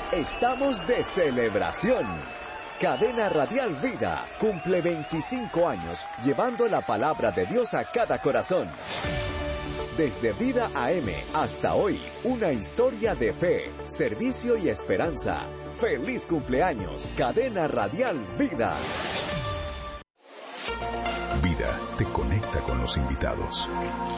Estamos de celebración. Cadena Radial Vida cumple 25 años llevando la palabra de Dios a cada corazón. Desde Vida AM hasta hoy, una historia de fe, servicio y esperanza. ¡Feliz cumpleaños, Cadena Radial Vida! Vida te conecta con los invitados.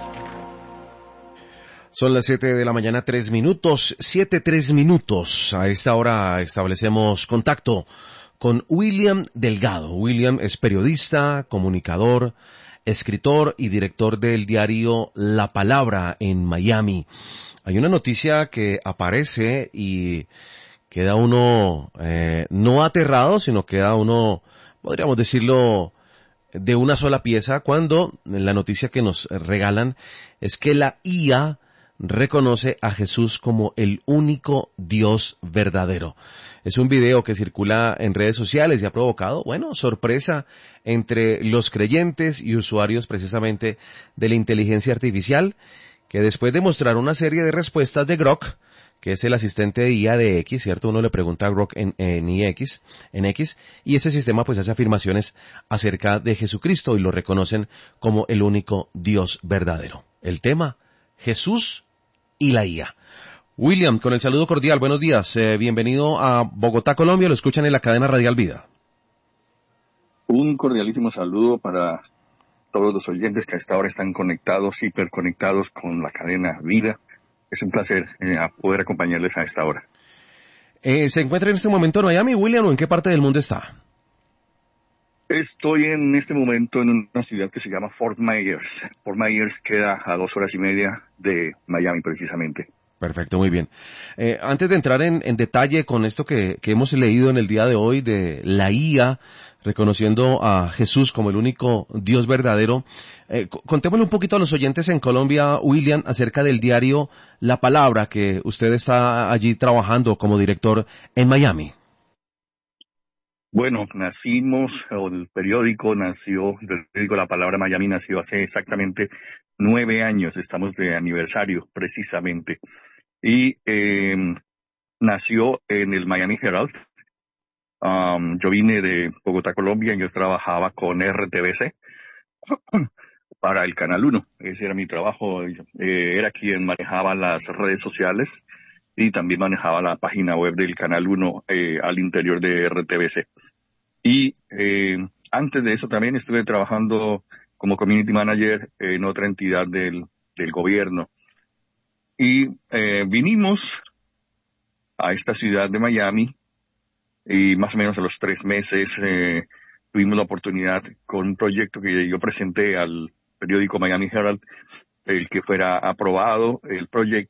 Son las 7 de la mañana, 3 minutos, 7:03 minutos. A esta hora establecemos contacto con William Delgado. William es periodista, comunicador, escritor y director del diario La Palabra en Miami. Hay una noticia que aparece y queda uno no aterrado, sino queda uno, podríamos decirlo, de una sola pieza, cuando la noticia que nos regalan es que la IA reconoce a Jesús como el único Dios verdadero. Es un video que circula en redes sociales y ha provocado, sorpresa entre los creyentes y usuarios precisamente de la inteligencia artificial, que después de mostrar una serie de respuestas de Grok, que es el asistente de IA de X, ¿cierto? Uno le pregunta a Grok en X, y ese sistema pues hace afirmaciones acerca de Jesucristo y lo reconocen como el único Dios verdadero. El tema, Jesús y la IA. William, con el saludo cordial, buenos días, bienvenido a Bogotá, Colombia, lo escuchan en la cadena Radial Vida. Un cordialísimo saludo para todos los oyentes que a esta hora están conectados, hiperconectados con la cadena Vida. Es un placer poder acompañarles a esta hora. ¿Se encuentra en este momento en Miami, William, o en qué parte del mundo está? Estoy en este momento en una ciudad que se llama Fort Myers. Fort Myers queda a 2 horas y media de Miami, precisamente. Perfecto, muy bien. Antes de entrar en detalle con esto que hemos leído en el día de hoy de la IA, reconociendo a Jesús como el único Dios verdadero, contémosle un poquito a los oyentes en Colombia, William, acerca del diario La Palabra, que usted está allí trabajando como director en Miami. Bueno, el periódico La Palabra Miami nació hace exactamente 9 años, estamos de aniversario precisamente, y nació en el Miami Herald. Yo vine de Bogotá, Colombia, y yo trabajaba con RTBC para el Canal 1, ese era mi trabajo, era quien manejaba las redes sociales y también manejaba la página web del Canal 1 al interior de RTBC. Y antes de eso también estuve trabajando como community manager en otra entidad del gobierno. Y vinimos a esta ciudad de Miami y más o menos a los 3 meses tuvimos la oportunidad con un proyecto que yo presenté al periódico Miami Herald, el que fuera aprobado el proyecto